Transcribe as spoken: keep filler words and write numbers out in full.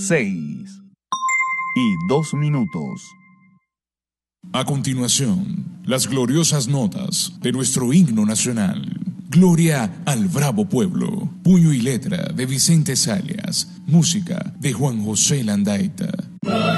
seis y dos minutos. A continuación, las gloriosas notas de nuestro himno nacional. Gloria al bravo pueblo. Puño y letra de Vicente Salias. Música de Juan José Landaeta.